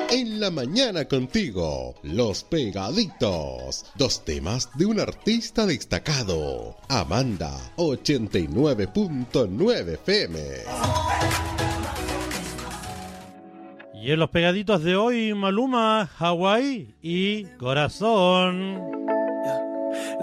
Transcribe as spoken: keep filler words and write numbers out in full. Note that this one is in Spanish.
En la mañana contigo, Los Pegaditos. Dos temas de un artista destacado. Amanda, ochenta y nueve punto nueve F M. Y en Los Pegaditos de hoy, Maluma, Hawái y Corazón.